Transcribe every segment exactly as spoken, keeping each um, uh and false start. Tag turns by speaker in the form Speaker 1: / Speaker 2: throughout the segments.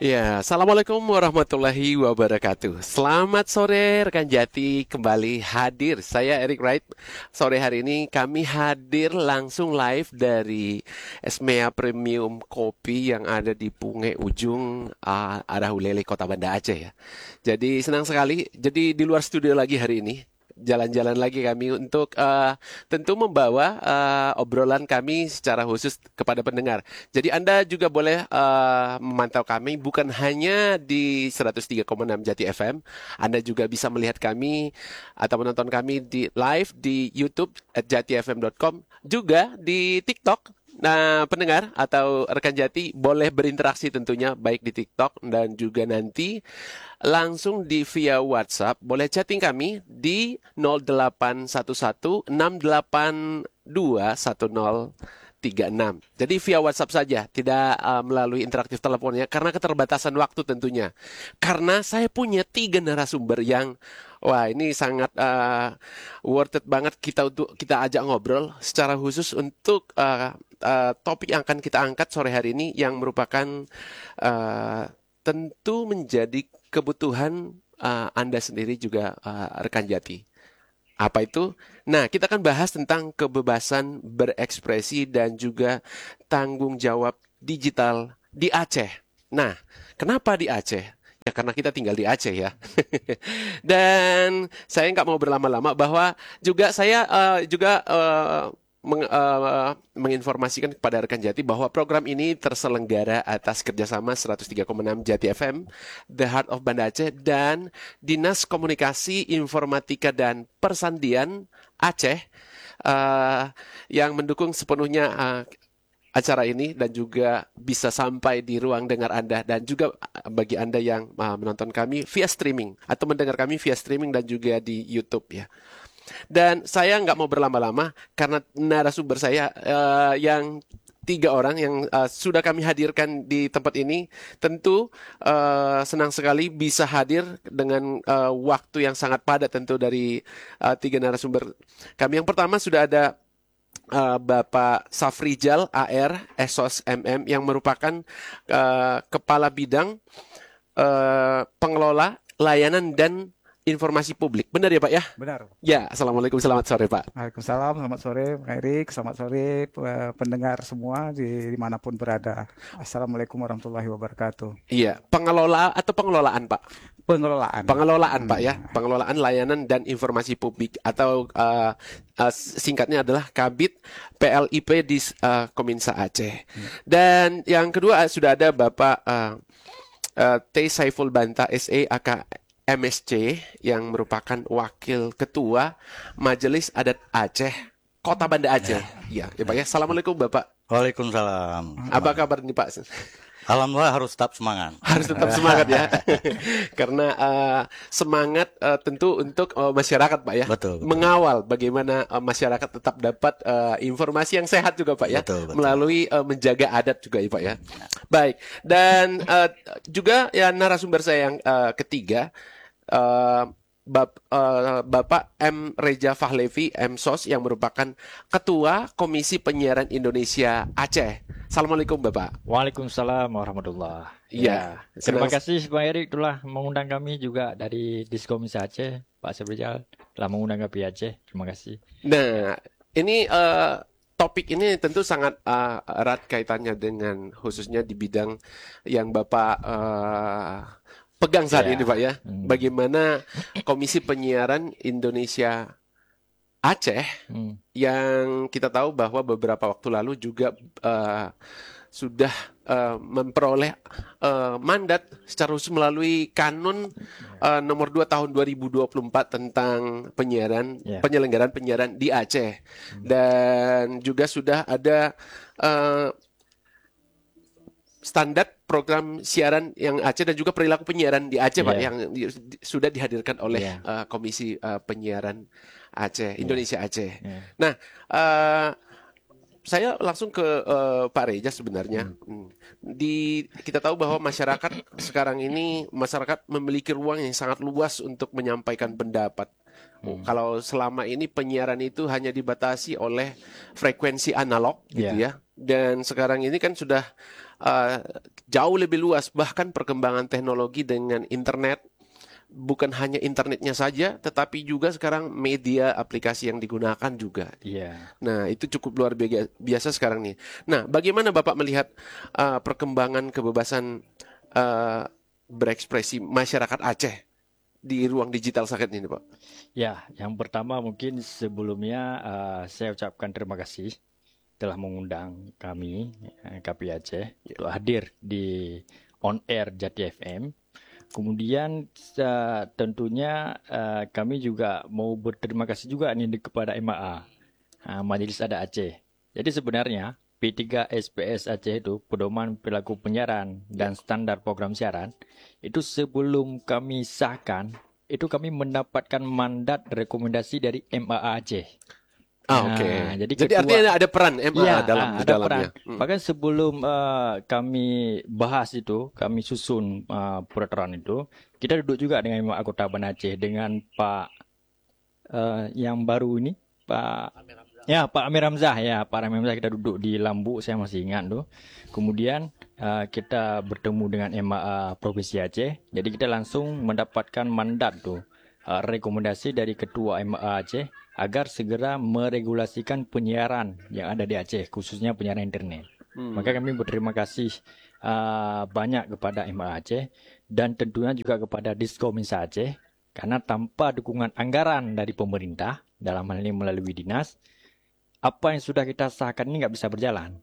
Speaker 1: Ya, Assalamualaikum warahmatullahi wabarakatuh. Selamat sore rekan Jati, kembali hadir. Saya Eric Wright. Sore hari ini kami hadir langsung live dari Esmea Premium Kopi yang ada di Punge Ujung, uh, Arahulele, Kota Banda Aceh ya. Jadi senang sekali. Jadi di luar studio lagi hari ini. Jalan-jalan lagi kami untuk uh, tentu membawa uh, obrolan kami secara khusus kepada pendengar. Jadi Anda juga boleh uh, memantau kami bukan hanya di seratus tiga koma enam Jati F M. Anda juga bisa melihat kami atau menonton kami di live di YouTube at jati f m dot com, juga di TikTok. Nah, pendengar atau rekan Jati boleh berinteraksi tentunya baik di TikTok dan juga nanti langsung di via WhatsApp. Boleh chatting kami di nol delapan satu satu enam delapan dua satu nol tiga enam. Jadi via WhatsApp saja, tidak uh, melalui interaktif teleponnya karena keterbatasan waktu tentunya. Karena saya punya tiga narasumber yang wah, ini sangat uh, worth it banget kita untuk kita ajak ngobrol secara khusus untuk uh, uh, topik yang akan kita angkat sore hari ini yang merupakan uh, tentu menjadi kebutuhan uh, Anda sendiri juga uh, rekan Jati. Apa itu? Nah, kita akan bahas tentang kebebasan berekspresi dan juga tanggung jawab digital di Aceh. Nah, kenapa di Aceh? Ya karena kita tinggal di Aceh ya. Dan saya nggak mau berlama-lama bahwa juga saya uh, juga uh, meng, uh, menginformasikan kepada rekan Jati bahwa program ini terselenggara atas kerjasama seratus tiga koma enam Jati F M, The Heart of Banda Aceh, dan Dinas Komunikasi, Informatika, dan Persandian Aceh uh, yang mendukung sepenuhnya uh, acara ini dan juga bisa sampai di ruang dengar Anda dan juga bagi Anda yang uh, menonton kami via streaming atau mendengar kami via streaming dan juga di YouTube ya. Dan saya nggak mau berlama-lama karena narasumber saya uh, yang tiga orang yang uh, sudah kami hadirkan di tempat ini tentu uh, senang sekali bisa hadir dengan uh, waktu yang sangat padat tentu dari uh, tiga narasumber kami. Yang pertama sudah ada Uh, Bapak Safrijal A R S O S M M yang merupakan uh, Kepala Bidang uh, Pengelola Layanan dan Informasi Publik. Benar ya Pak ya?
Speaker 2: Benar.
Speaker 1: Ya, Assalamualaikum, selamat sore Pak.
Speaker 2: Waalaikumsalam, selamat sore Pak Erik, selamat sore eh, pendengar semua di dimanapun berada. Assalamualaikum warahmatullahi wabarakatuh.
Speaker 1: Iya, pengelola atau pengelolaan Pak?
Speaker 2: Pengelolaan.
Speaker 1: Pengelolaan
Speaker 2: Hmm.
Speaker 1: Pak ya, pengelolaan layanan dan informasi publik atau uh, uh, singkatnya adalah Kabid P L I P di uh, Kominsa Aceh.
Speaker 2: Hmm.
Speaker 1: Dan yang kedua sudah ada Bapak uh, uh, T. Saiful Banta S E A K M S C yang merupakan Wakil Ketua Majelis Adat Aceh Kota Banda Aceh. Ya, ya Pak ya. Assalamualaikum Bapak.
Speaker 3: Waalaikumsalam.
Speaker 1: Apa kabar nih Pak?
Speaker 3: Alhamdulillah harus tetap semangat.
Speaker 1: Harus tetap semangat ya. Karena uh, semangat uh, tentu untuk uh, masyarakat Pak ya.
Speaker 3: Betul, betul.
Speaker 1: Mengawal bagaimana uh, masyarakat tetap dapat uh, informasi yang sehat juga Pak ya.
Speaker 3: Betul, betul.
Speaker 1: Melalui uh, menjaga adat juga ya Pak ya. Baik. Dan uh, juga ya narasumber saya yang uh, ketiga uh, Bap, uh, Bapak M. Reja Fahlevi M Sos yang merupakan Ketua Komisi Penyiaran Indonesia Aceh. Assalamualaikum Bapak.
Speaker 4: Waalaikumsalam warahmatullahi.
Speaker 1: Iya.
Speaker 4: Ya, terima
Speaker 1: Senang-
Speaker 4: kasih Bang Erik telah mengundang kami juga dari Diskomisi Aceh, Pak Safrijal telah mengundang kami Aceh. Terima kasih.
Speaker 1: Nah, ini uh, topik ini tentu sangat uh, erat kaitannya dengan khususnya di bidang yang Bapak uh, pegang saat
Speaker 4: Ya.
Speaker 1: ini Pak ya.
Speaker 4: Hmm.
Speaker 1: Bagaimana Komisi Penyiaran Indonesia Aceh
Speaker 4: Hmm.
Speaker 1: yang kita tahu bahwa beberapa waktu lalu juga uh, sudah uh, memperoleh uh, mandat secara khusus melalui kanun uh, nomor dua tahun dua ribu dua puluh empat tentang penyiaran
Speaker 4: Ya.
Speaker 1: penyelenggaraan penyiaran di Aceh. Dan juga sudah ada uh, standar program siaran yang Aceh dan juga perilaku penyiaran di Aceh Pak
Speaker 4: Iya.
Speaker 1: yang di- di- sudah dihadirkan oleh
Speaker 4: Iya.
Speaker 1: uh, Komisi uh, Penyiaran Aceh Indonesia Aceh.
Speaker 4: Ya.
Speaker 1: Nah, uh, saya langsung ke uh, Pak Reja sebenarnya. Hmm. Di kita tahu bahwa masyarakat sekarang ini masyarakat memiliki ruang yang sangat luas untuk menyampaikan pendapat. Oh, kalau selama ini penyiaran itu hanya dibatasi oleh frekuensi analog gitu ya. Dan sekarang ini kan sudah uh, jauh lebih luas, bahkan perkembangan teknologi dengan internet. Bukan hanya internetnya saja, tetapi juga sekarang media aplikasi yang digunakan juga.
Speaker 4: Iya.
Speaker 1: Nah, itu cukup luar biasa, biasa sekarang nih. Nah, bagaimana Bapak melihat uh, perkembangan kebebasan uh, berekspresi masyarakat Aceh di ruang digital saat ini, Pak?
Speaker 4: Ya, yang pertama mungkin sebelumnya uh, saya ucapkan terima kasih telah mengundang kami eh, K P I Aceh untuk hadir di On Air Jati F M. Kemudian uh, tentunya uh, kami juga mau berterima kasih juga nih kepada M A A, uh, Majelis Adat Aceh. Jadi sebenarnya P tiga S P S Aceh itu, Pedoman Perilaku Penyiaran dan Standar Program Siaran, itu sebelum kami sahkan, itu kami mendapatkan mandat rekomendasi dari M A A Aceh.
Speaker 1: Ah,
Speaker 4: Nah,
Speaker 1: oke.
Speaker 4: jadi
Speaker 1: Jadi
Speaker 4: ketua-
Speaker 1: artinya ada peran M A A
Speaker 4: Ya,
Speaker 1: dalam
Speaker 4: ah,
Speaker 1: di
Speaker 4: ada
Speaker 1: dalamnya.
Speaker 4: peran.
Speaker 1: Hmm.
Speaker 4: Bahkan sebelum uh, kami bahas itu, kami susun uh, peraturan itu, kita duduk juga dengan M A A Kota Banda Aceh dengan Pak uh, yang baru ini, Pak Ya, Pak Amir Hamzah ya, Pak Amir Hamzah, kita duduk di Lambu, saya masih ingat tuh. Kemudian uh, kita bertemu dengan M A A Provinsi Aceh. Jadi kita langsung mendapatkan mandat tuh, uh, rekomendasi dari Ketua M A A Aceh agar segera meregulasikan penyiaran yang ada di Aceh, khususnya penyiaran internet.
Speaker 1: Hmm.
Speaker 4: Maka kami berterima kasih uh, banyak kepada M A A Aceh dan tentunya juga kepada Diskominsa Aceh, karena tanpa dukungan anggaran dari pemerintah, dalam hal ini melalui dinas, apa yang sudah kita sahkan ini nggak bisa berjalan.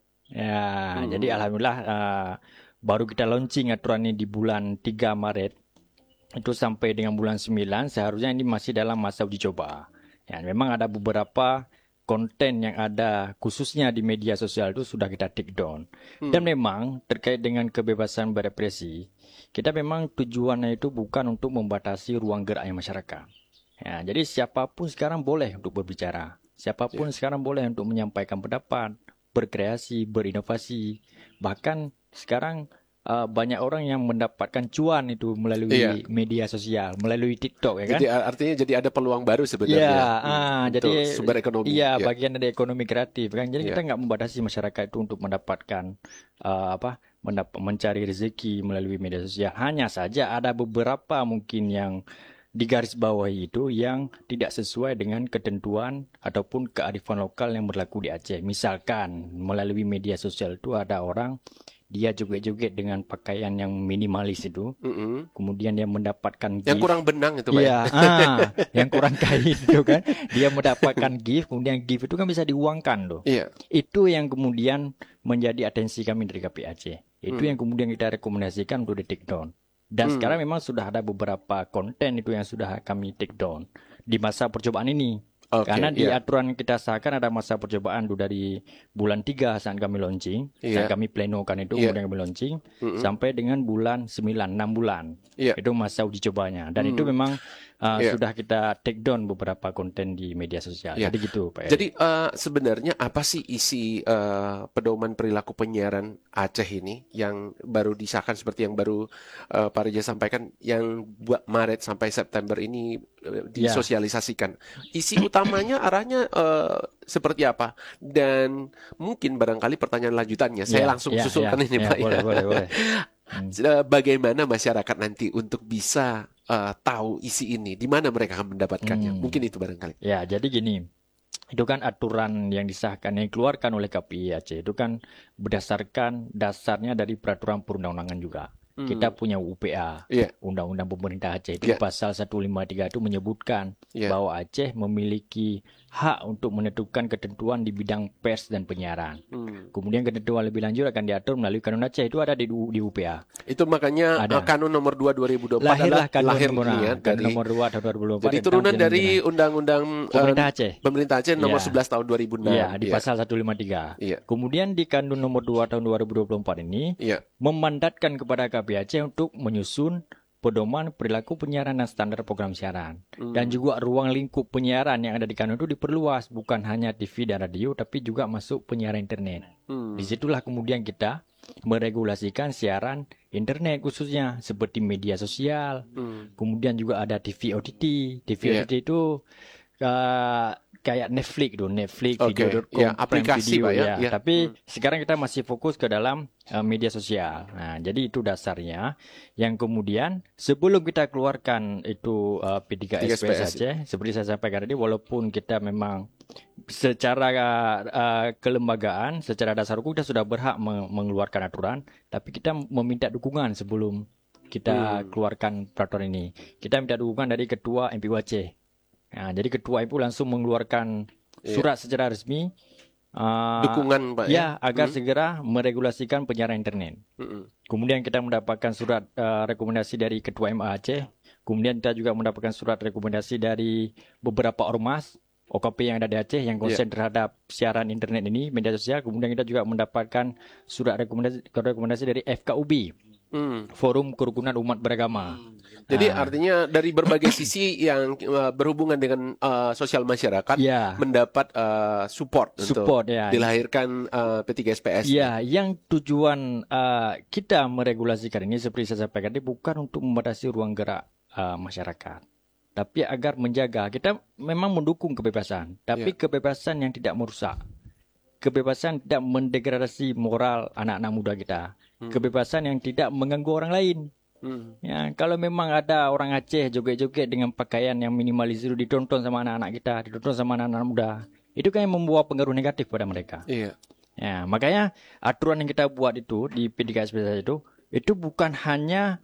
Speaker 4: Ya,
Speaker 1: Hmm.
Speaker 4: jadi alhamdulillah uh, baru kita launching aturan ini di bulan tiga Maret. Itu sampai dengan bulan sembilan, seharusnya ini masih dalam masa uji coba. Ya, memang ada beberapa konten yang ada khususnya di media sosial itu sudah kita take down.
Speaker 1: Hmm.
Speaker 4: Dan memang terkait dengan kebebasan berekspresi, kita memang tujuannya itu bukan untuk membatasi ruang geraknya masyarakat. Ya, jadi siapapun sekarang boleh untuk berbicara. Siapapun sekarang boleh untuk menyampaikan pendapat, berkreasi, berinovasi. Bahkan sekarang uh, banyak orang yang mendapatkan cuan itu melalui
Speaker 1: Iya.
Speaker 4: media sosial, melalui TikTok, ya kan?
Speaker 1: Jadi a- artinya jadi ada peluang baru sebenarnya.
Speaker 4: Iya,
Speaker 1: Hmm,
Speaker 4: ah,
Speaker 1: untuk
Speaker 4: jadi
Speaker 1: sumber ekonomi.
Speaker 4: iya,
Speaker 1: Ya.
Speaker 4: bagian dari ekonomi kreatif kan. Jadi
Speaker 1: Iya.
Speaker 4: kita nggak membatasi masyarakat itu untuk mendapatkan uh, apa? Mendap- mencari rezeki melalui media sosial. Hanya saja ada beberapa mungkin yang di garis bawah itu yang tidak sesuai dengan ketentuan ataupun kearifan lokal yang berlaku di Aceh. Misalkan melalui media sosial itu ada orang dia joget-joget dengan pakaian yang minimalis itu,
Speaker 1: Mm-mm.
Speaker 4: kemudian dia mendapatkan
Speaker 1: Yang
Speaker 4: gift.
Speaker 1: kurang benang itu, Pak.
Speaker 4: Iya, ah, yang kurang kain itu kan. Dia mendapatkan gift, kemudian gift itu kan bisa diuangkan loh.
Speaker 1: Iya.
Speaker 4: Itu yang kemudian menjadi atensi kami dari K P I Aceh. Itu
Speaker 1: Hmm.
Speaker 4: yang kemudian kita rekomendasikan untuk di take down. Dan
Speaker 1: Hmm.
Speaker 4: sekarang memang sudah ada beberapa konten itu yang sudah kami take down di masa percobaan ini.
Speaker 1: Oke,
Speaker 4: Karena di
Speaker 1: iya.
Speaker 4: aturan kita sahkan ada masa percobaan itu dari bulan tiga saat kami launching,
Speaker 1: Iya.
Speaker 4: saat kami plenokan itu,
Speaker 1: Iya.
Speaker 4: kemudian kami launching,
Speaker 1: Mm-mm.
Speaker 4: sampai dengan bulan sembilan, enam bulan.
Speaker 1: Iya.
Speaker 4: Itu masa uji cobanya. Dan itu
Speaker 1: Hmm.
Speaker 4: memang uh,
Speaker 1: Iya.
Speaker 4: sudah kita take down beberapa konten di media sosial.
Speaker 1: Iya.
Speaker 4: Jadi gitu, Pak Eri.
Speaker 1: Jadi eh, sebenarnya apa sih isi eh, pedoman perilaku penyiaran Aceh ini yang baru disahkan seperti yang baru eh, Pak Reja sampaikan, yang buat Maret sampai September ini eh,
Speaker 4: Ya.
Speaker 1: disosialisasikan. Isi utamanya arahnya eh, seperti apa? Dan mungkin barangkali pertanyaan lanjutannya saya
Speaker 4: Ya,
Speaker 1: langsung
Speaker 4: ya,
Speaker 1: susulkan
Speaker 4: ya,
Speaker 1: ini,
Speaker 4: ya,
Speaker 1: Pak.
Speaker 4: boleh,
Speaker 1: ya.
Speaker 4: boleh, boleh. Hmm.
Speaker 1: Eh, Bagaimana masyarakat nanti untuk bisa eh, tahu isi ini? Di mana mereka akan mendapatkannya?
Speaker 4: Hmm.
Speaker 1: Mungkin itu barangkali.
Speaker 4: Ya, jadi gini. Itu kan aturan yang disahkan, yang dikeluarkan oleh K P I Aceh. Itu kan berdasarkan dasarnya dari peraturan perundang-undangan juga.
Speaker 1: Hmm.
Speaker 4: Kita punya U P A,
Speaker 1: Iya.
Speaker 4: Undang-Undang Pemerintah Aceh. Itu
Speaker 1: Iya.
Speaker 4: pasal seratus lima puluh tiga itu menyebutkan
Speaker 1: Iya.
Speaker 4: bahwa Aceh memiliki hak untuk menentukan ketentuan di bidang pers dan penyiaran.
Speaker 1: Hmm.
Speaker 4: Kemudian ketentuan lebih lanjut akan diatur melalui Kanun Aceh. Itu ada di, di U P A.
Speaker 1: Itu makanya
Speaker 4: Ada.
Speaker 1: eh, Kanun nomor dua dua ribu dua puluh empat
Speaker 4: Lahirlah
Speaker 1: adalah
Speaker 4: Kanun
Speaker 1: lahir
Speaker 4: nomor,
Speaker 1: ini ya,
Speaker 4: Kanun
Speaker 1: dari
Speaker 4: nomor dua tahun dua ribu dua puluh empat.
Speaker 1: jadi
Speaker 4: tentang
Speaker 1: turunan
Speaker 4: penyiaran
Speaker 1: dari
Speaker 4: penyiaran.
Speaker 1: Undang-Undang eh,
Speaker 4: Pemerintah Aceh.
Speaker 1: Pemerintah Aceh nomor
Speaker 4: Iya.
Speaker 1: sebelas tahun dua ribu enam.
Speaker 4: Iya, di
Speaker 1: Iya.
Speaker 4: pasal seratus lima puluh tiga.
Speaker 1: Iya.
Speaker 4: Kemudian di Kanun nomor dua tahun dua ribu dua puluh empat ini
Speaker 1: Iya.
Speaker 4: memandatkan kepada K P I Aceh untuk menyusun pedoman perilaku penyiaran dan standar program siaran.
Speaker 1: Hmm.
Speaker 4: Dan juga ruang lingkup penyiaran yang ada di Kanun itu diperluas, bukan hanya T V dan radio, tapi juga masuk penyiaran internet.
Speaker 1: Hmm.
Speaker 4: Disitulah kemudian kita meregulasikan siaran internet khususnya, seperti media sosial.
Speaker 1: Hmm.
Speaker 4: Kemudian juga ada T V O T T. T V
Speaker 1: Iya.
Speaker 4: O T T itu uh, kayak Netflix tuh, Netflix,
Speaker 1: Oke,
Speaker 4: video dot com,
Speaker 1: ya,
Speaker 4: Prime
Speaker 1: aplikasi,
Speaker 4: Video
Speaker 1: Pak, ya,
Speaker 4: ya.
Speaker 1: ya.
Speaker 4: Tapi
Speaker 1: Hmm.
Speaker 4: sekarang kita masih fokus ke dalam uh, media sosial. Nah, jadi itu dasarnya. Yang kemudian sebelum kita keluarkan itu uh, P tiga S P S Aceh, seperti saya sampaikan tadi, walaupun kita memang secara uh, kelembagaan, secara dasar hukum kita sudah berhak meng- mengeluarkan aturan, tapi kita meminta dukungan sebelum kita
Speaker 1: Hmm.
Speaker 4: keluarkan peraturan ini. Kita minta dukungan dari Ketua M P U Aceh. Nah, jadi Ketua M P U langsung mengeluarkan surat secara resmi uh,
Speaker 1: Dukungan, Pak,
Speaker 4: ya,
Speaker 1: ya?
Speaker 4: agar
Speaker 1: Hmm.
Speaker 4: segera meregulasikan penyiaran internet.
Speaker 1: Mm-mm.
Speaker 4: Kemudian kita mendapatkan surat uh, rekomendasi dari Ketua M A Aceh. Kemudian kita juga mendapatkan surat rekomendasi dari beberapa ormas O K P yang ada di Aceh yang konsen terhadap siaran internet ini, media sosial. Kemudian kita juga mendapatkan surat rekomendasi, rekomendasi dari F K U B,
Speaker 1: Hmm.
Speaker 4: Forum Kerukunan Umat Beragama.
Speaker 1: Jadi
Speaker 4: Ah.
Speaker 1: artinya dari berbagai sisi yang uh, berhubungan dengan uh, sosial masyarakat
Speaker 4: Ya.
Speaker 1: mendapat uh, support,
Speaker 4: Support,
Speaker 1: untuk
Speaker 4: ya.
Speaker 1: dilahirkan uh, P tiga S P S.
Speaker 4: Ya, yang tujuan uh, kita meregulasikan ini seperti saya sampaikan tadi bukan untuk membatasi ruang gerak uh, masyarakat, tapi agar menjaga. Kita memang mendukung kebebasan, tapi
Speaker 1: Ya.
Speaker 4: kebebasan yang tidak merusak, kebebasan tidak mendegradasi moral anak-anak muda kita, kebebasan yang tidak mengganggu orang lain.
Speaker 1: Hmm.
Speaker 4: Ya, kalau memang ada orang Aceh joget-joget dengan pakaian yang minimalisir ditonton sama anak-anak kita, ditonton sama anak-anak muda, itu kan yang membawa pengaruh negatif pada mereka.
Speaker 1: Iya.
Speaker 4: Ya, makanya aturan yang kita buat itu di P tiga S P S itu itu bukan hanya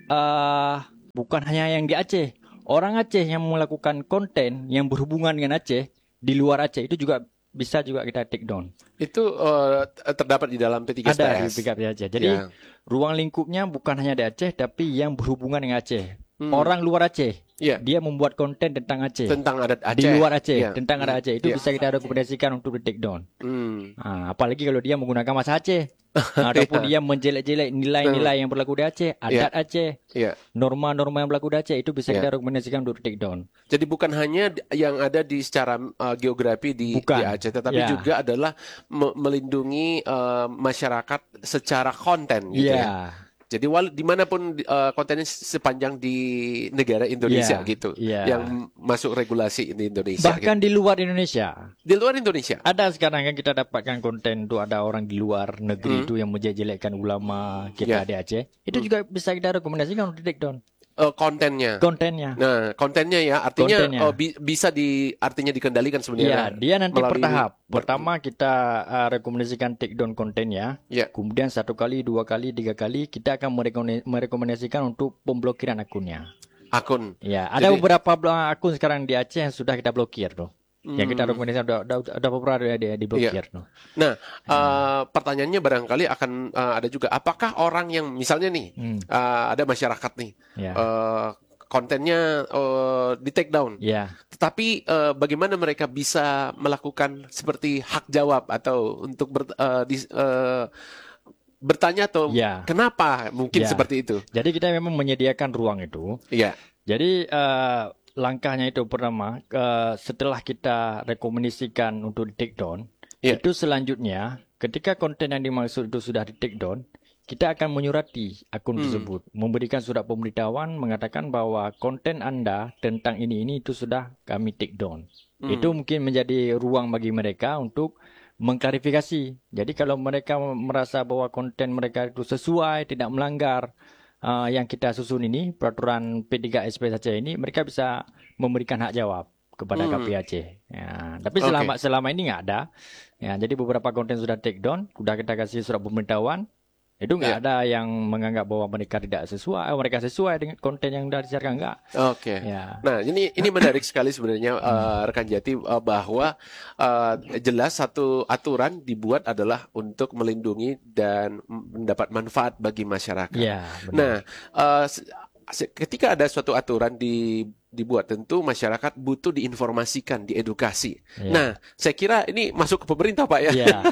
Speaker 4: uh, bukan hanya yang di Aceh. Orang Aceh yang melakukan konten yang berhubungan dengan Aceh di luar Aceh itu juga bisa juga kita take down.
Speaker 1: Itu uh, terdapat di dalam P tiga S P S.
Speaker 4: Ada di P tiga S P S Aceh. Jadi
Speaker 1: Ya.
Speaker 4: ruang lingkupnya bukan hanya di Aceh tapi yang berhubungan dengan Aceh.
Speaker 1: Hmm.
Speaker 4: Orang luar Aceh,
Speaker 1: Iya.
Speaker 4: dia membuat konten tentang Aceh.
Speaker 1: Tentang adat Aceh.
Speaker 4: Di luar Aceh,
Speaker 1: Iya.
Speaker 4: tentang ada Aceh. Itu
Speaker 1: Iya.
Speaker 4: bisa kita rekomendasikan untuk di take down.
Speaker 1: Hmm.
Speaker 4: Ah, apalagi kalau dia menggunakan bahasa Aceh. Ataupun dia menjelek-jelek nilai-nilai yang berlaku di Aceh, adat Aceh,
Speaker 1: Iya.
Speaker 4: norma-norma yang berlaku di Aceh, itu bisa
Speaker 1: Iya.
Speaker 4: kita rekomendasikan untuk take down.
Speaker 1: Jadi bukan hanya di- yang ada di secara uh, geografi di,
Speaker 4: Bukan.
Speaker 1: di Aceh, tetapi
Speaker 4: Ya.
Speaker 1: juga adalah me- melindungi uh, masyarakat secara konten gitu ya.
Speaker 4: Iya.
Speaker 1: Jadi wal dimanapun uh, kontennya sepanjang di negara Indonesia
Speaker 4: Iya,
Speaker 1: gitu,
Speaker 4: iya.
Speaker 1: yang masuk regulasi di Indonesia.
Speaker 4: Bahkan
Speaker 1: gitu.
Speaker 4: di luar Indonesia.
Speaker 1: Di luar Indonesia.
Speaker 4: Ada sekarang kan kita dapatkan konten tuh ada orang di luar negeri
Speaker 1: Hmm.
Speaker 4: itu yang menjelek-jelekkan ulama kita
Speaker 1: Ya.
Speaker 4: di Aceh. Itu juga bisa kita rekomendasikan untuk take down
Speaker 1: Uh, kontennya.
Speaker 4: kontennya.
Speaker 1: Nah, kontennya ya, artinya
Speaker 4: Kontennya.
Speaker 1: oh, bi- bisa di artinya dikendalikan
Speaker 4: Iya,
Speaker 1: sebenarnya.
Speaker 4: dia nanti
Speaker 1: melalui-
Speaker 4: bertahap. Pertama kita uh, rekomendasikan take down kontennya.
Speaker 1: Ya.
Speaker 4: Kemudian satu kali, dua kali, tiga kali kita akan merekomendasi- merekomendasikan untuk pemblokiran akunnya.
Speaker 1: Akun.
Speaker 4: Ya, ada
Speaker 1: Jadi-
Speaker 4: beberapa blo- akun sekarang di Aceh yang sudah kita blokir tuh. Yang kita
Speaker 1: Hmm.
Speaker 4: rekomendasikan ada, ada, ada beberapa ada di, diblokir tuh.
Speaker 1: Nah, uh, pertanyaannya barangkali akan uh, ada juga, apakah orang yang misalnya nih
Speaker 4: Hmm.
Speaker 1: uh, ada masyarakat nih,
Speaker 4: Ya.
Speaker 1: uh, kontennya uh, di take down,
Speaker 4: Ya.
Speaker 1: tetapi uh, bagaimana mereka bisa melakukan seperti hak jawab atau untuk ber, uh, dis- uh, bertanya atau
Speaker 4: Ya.
Speaker 1: kenapa mungkin
Speaker 4: Ya.
Speaker 1: seperti itu?
Speaker 4: Jadi kita memang menyediakan ruang itu.
Speaker 1: Iya,
Speaker 4: Jadi eh, langkahnya itu pertama eh, setelah kita rekomendasikan untuk di take down,
Speaker 1: Iya.
Speaker 4: itu selanjutnya ketika konten yang dimaksud itu sudah di take down, kita akan menyurati akun
Speaker 1: Hmm.
Speaker 4: tersebut, memberikan surat pemberitahuan mengatakan bahwa konten Anda tentang ini ini itu sudah kami take down.
Speaker 1: Hmm.
Speaker 4: Itu mungkin menjadi ruang bagi mereka untuk mengklarifikasi. Jadi kalau mereka merasa bahwa konten mereka itu sesuai, tidak melanggar uh, yang kita susun ini, peraturan P tiga S P S Aceh ini, mereka bisa memberikan hak jawab kepada
Speaker 1: Hmm.
Speaker 4: K P Aceh. Ya, tapi
Speaker 1: Oke.
Speaker 4: selama selama ini nggak ada. Ya, jadi beberapa konten sudah take down, sudah kita kasih surat pemberitahuan. Itu nggak
Speaker 1: Ya.
Speaker 4: ada yang menganggap bahwa mereka tidak sesuai, mereka sesuai dengan konten yang sudah disiarkan, enggak.
Speaker 1: oke.
Speaker 4: Ya.
Speaker 1: Nah, ini ini menarik sekali sebenarnya uh, rekan Jati, uh, bahwa uh, jelas satu aturan dibuat adalah untuk melindungi dan mendapat manfaat bagi masyarakat.
Speaker 4: Ya, benar.
Speaker 1: Nah, uh, se- se- ketika ada suatu aturan di, dibuat, tentu masyarakat butuh diinformasikan, diedukasi.
Speaker 4: Ya.
Speaker 1: Nah, saya kira ini masuk ke pemerintah, Pak ya.
Speaker 4: Ya.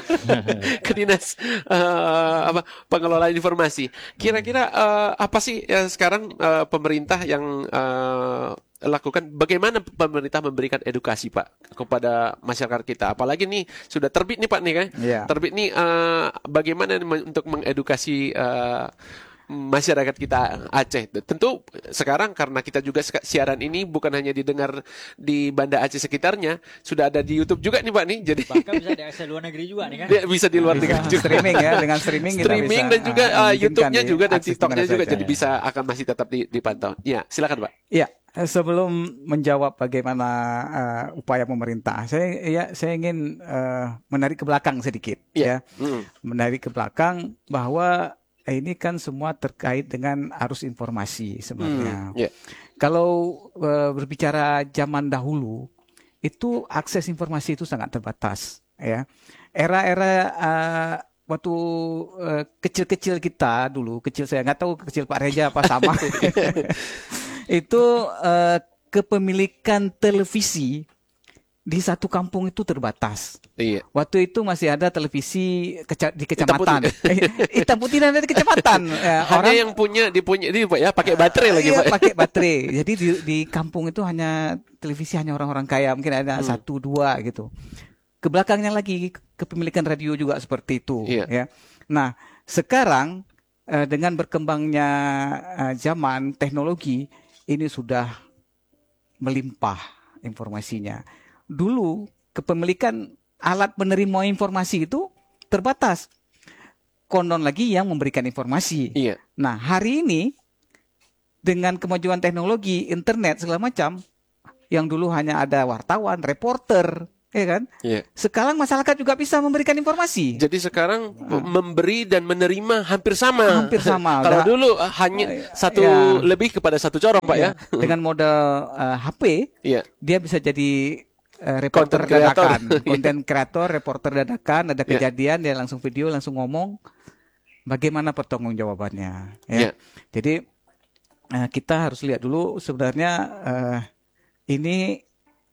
Speaker 1: Ke dinas eh, apa pengelolaan informasi. Kira-kira eh, apa sih eh, sekarang eh, pemerintah yang eh, lakukan? Bagaimana pemerintah memberikan edukasi, Pak, kepada masyarakat kita? Apalagi nih sudah terbit nih, Pak nih kan?
Speaker 2: Iya.
Speaker 1: Terbit nih, eh, bagaimana nih men- untuk mengedukasi eh, masyarakat kita Aceh. Tentu sekarang karena kita juga seka- siaran ini bukan hanya didengar di Banda Aceh sekitarnya, sudah ada di YouTube juga nih Pak nih. Jadi
Speaker 4: Bahkan bisa diakses luar negeri juga nih kan.
Speaker 1: dia bisa di luar
Speaker 2: Bisa
Speaker 1: negeri juga.
Speaker 2: streaming ya, dengan streaming kita
Speaker 1: Streaming
Speaker 2: bisa,
Speaker 1: dan juga
Speaker 2: ah,
Speaker 1: uh,
Speaker 2: memungkinkan
Speaker 1: YouTube-nya juga dan
Speaker 2: diakses di
Speaker 1: TikTok-nya
Speaker 2: mana
Speaker 1: juga
Speaker 2: saja.
Speaker 1: jadi bisa akan masih tetap di- dipantau. Ya, silakan Pak.
Speaker 2: Ya, eh, sebelum menjawab bagaimana eh, upaya pemerintah, saya ya saya ingin eh, menarik ke belakang sedikit,
Speaker 1: Iya.
Speaker 2: ya,
Speaker 1: Mm.
Speaker 2: menarik ke belakang bahwa eh, ini kan semua terkait dengan arus informasi sebenarnya.
Speaker 1: Hmm, ya.
Speaker 2: Kalau eh, berbicara zaman dahulu, itu akses informasi itu sangat terbatas, ya. Era-era eh, waktu eh, kecil-kecil kita dulu, kecil saya nggak tahu kecil Pak Reja apa sama. Itu eh, kepemilikan televisi di satu kampung itu terbatas.
Speaker 1: Iya.
Speaker 2: Waktu itu masih ada televisi keca- di
Speaker 1: Hitam
Speaker 2: kecamatan. Hitam putih dan ada di kecamatan. Ya,
Speaker 1: Hanya yang punya dipunya ini Pak ya pakai baterai lagi
Speaker 2: iya,
Speaker 1: Pak.
Speaker 2: pakai baterai. Jadi di, di kampung itu hanya televisi hanya orang-orang kaya, mungkin ada
Speaker 1: Hmm.
Speaker 2: satu dua gitu. Kebelakangnya lagi kepemilikan radio juga seperti itu.
Speaker 1: Iya.
Speaker 2: Ya. Nah sekarang eh, dengan berkembangnya eh, zaman teknologi ini sudah melimpah informasinya. Dulu kepemilikan alat penerima informasi itu terbatas. Konon lagi yang memberikan informasi.
Speaker 1: Iya.
Speaker 2: Nah, hari ini dengan kemajuan teknologi, internet segala macam, yang dulu hanya ada wartawan, reporter, ya kan?
Speaker 1: Iya.
Speaker 2: Sekarang masyarakat juga bisa memberikan informasi.
Speaker 1: Jadi sekarang memberi dan menerima hampir sama.
Speaker 2: Hampir sama.
Speaker 1: Kalau
Speaker 2: Udah-
Speaker 1: dulu uh, hanya satu
Speaker 2: ya.
Speaker 1: lebih kepada satu corong Pak ya.
Speaker 2: Dengan modal uh, H P,
Speaker 1: Iya.
Speaker 2: dia bisa jadi uh, reporter
Speaker 1: Content creator.
Speaker 2: dadakan, konten kreator, reporter dadakan, ada
Speaker 1: Iya.
Speaker 2: kejadian dia langsung video, langsung ngomong. Bagaimana pertanggungjawabannya?
Speaker 1: Iya.
Speaker 2: Ya. Jadi uh, kita harus lihat dulu sebenarnya uh, ini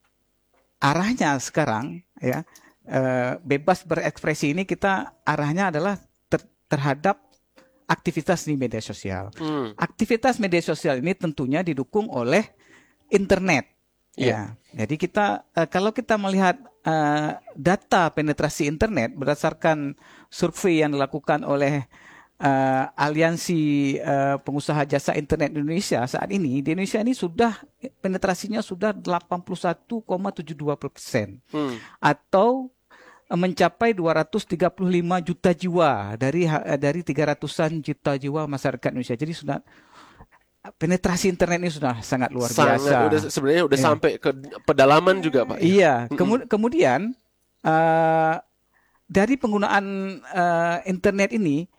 Speaker 2: arahnya sekarang ya uh, bebas berekspresi ini kita arahnya adalah ter- terhadap aktivitas di media sosial.
Speaker 1: Hmm.
Speaker 2: Aktivitas media sosial ini tentunya didukung oleh internet.
Speaker 1: Iya.
Speaker 2: Ya, jadi kita eh, kalau kita melihat eh, data penetrasi internet berdasarkan survei yang dilakukan oleh eh, Aliansi eh, Pengusaha Jasa Internet Indonesia saat ini, di Indonesia ini sudah penetrasinya sudah delapan puluh satu koma tujuh dua persen
Speaker 1: Hmm.
Speaker 2: atau eh, mencapai dua ratus tiga puluh lima juta jiwa dari ha- eh, dari tiga ratusan juta jiwa masyarakat Indonesia. Jadi sudah penetrasi internet ini sudah sangat luar
Speaker 1: Sangat,
Speaker 2: biasa.
Speaker 1: udah sebenarnya udah
Speaker 2: Iya.
Speaker 1: sampai ke pedalaman juga Pak.
Speaker 2: Iya, kemu- kemudian eh, dari penggunaan eh, internet ini,